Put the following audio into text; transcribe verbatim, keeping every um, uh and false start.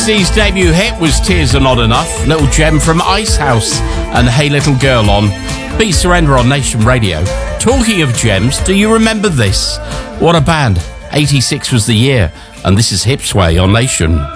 sixties debut hit was Tears Are Not Enough, little gem from Icehouse and Hey Little Girl on Beat Surrender on Nation Radio. Talking of gems, do you remember this? What a band. eighty-six was the year, and this is Hip Sway on Nation.